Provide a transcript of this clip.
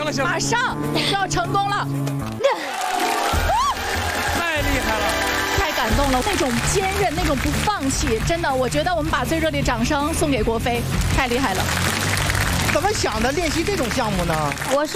了，小马上就要成功了， 太厉害了， 太感动了，那种坚韧，那种不放弃，真的，我觉得我们把最热烈掌声送给国飞，太厉害了。 怎么想的练习这种项目呢？ 我是